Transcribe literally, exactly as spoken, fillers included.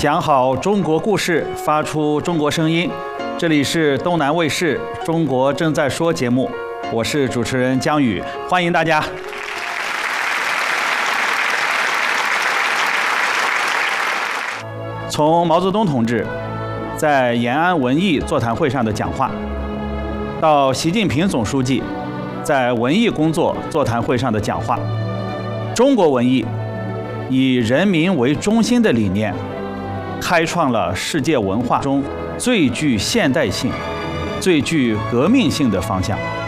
讲好中国故事，发出中国声音。这里是东南卫视《中国正在说》节目，我是主持人江宇，欢迎大家。从毛泽东同志在延安文艺座谈会上的讲话，到习近平总书记在文艺工作座谈会上的讲话，中国文艺以人民为中心的理念，开创了世界文化中最具现代性、最具革命性的方向。